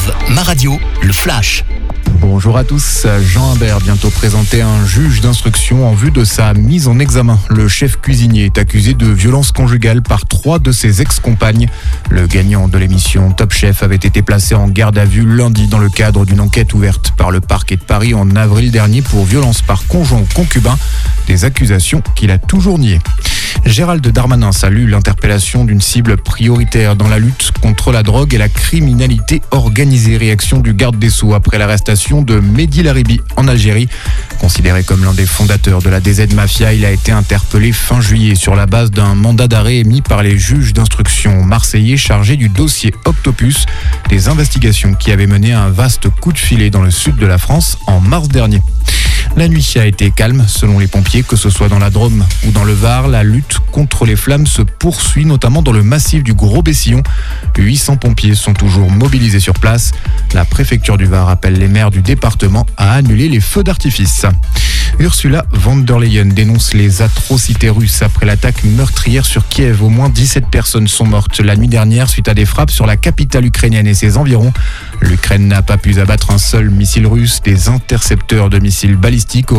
Love, ma radio, le Flash. Bonjour à tous, Jean Imbert bientôt présenté à un juge d'instruction en vue de sa mise en examen. Le chef cuisinier est accusé de violence conjugale par 3 de ses ex-compagnes. Le gagnant de l'émission Top Chef avait été placé en garde à vue lundi dans le cadre d'une enquête ouverte par le parquet de Paris en avril dernier pour violence par conjoint ou concubin, des accusations qu'il a toujours niées. Gérald Darmanin salue l'interpellation d'une cible prioritaire dans la lutte contre la drogue et la criminalité organisée. Réaction du garde des Sceaux après l'arrestation de Mehdi Laribi en Algérie. Considéré comme l'un des fondateurs de la DZ Mafia, il a été interpellé fin juillet sur la base d'un mandat d'arrêt émis par les juges d'instruction marseillais chargés du dossier Octopus, des investigations qui avaient mené à un vaste coup de filet dans le sud de la France en mars dernier. La nuit a été calme selon les pompiers, que ce soit dans la Drôme ou dans le Var. La lutte contre les flammes se poursuit, notamment dans le massif du Gros-Bessillon. 800 pompiers sont toujours mobilisés sur place. La préfecture du Var appelle les maires du département à annuler les feux d'artifice. Ursula von der Leyen dénonce les atrocités russes après l'attaque meurtrière sur Kiev. Au moins 17 personnes sont mortes la nuit dernière suite à des frappes sur la capitale ukrainienne et ses environs. L'Ukraine n'a pas pu abattre un seul missile russe. Des intercepteurs de missiles balistiques